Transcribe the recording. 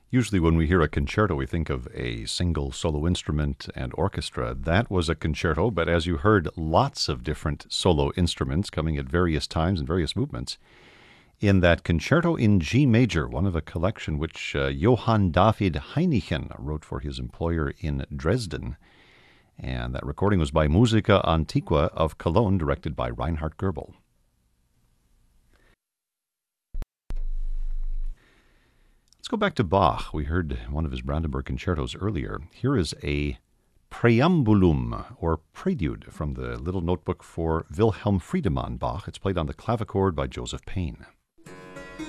Usually, when we hear a concerto, we think of a single solo instrument and orchestra. That was a concerto, but as you heard, lots of different solo instruments coming at various times and various movements. In that concerto in G major, one of a collection which Johann David Heinichen wrote for his employer in Dresden. And that recording was by Musica Antiqua of Cologne, directed by Reinhard Goebel. Let's go back to Bach. We heard one of his Brandenburg concertos earlier. Here is a preambulum, or prelude, from the little notebook for Wilhelm Friedemann Bach. It's played on the clavichord by Joseph Payne.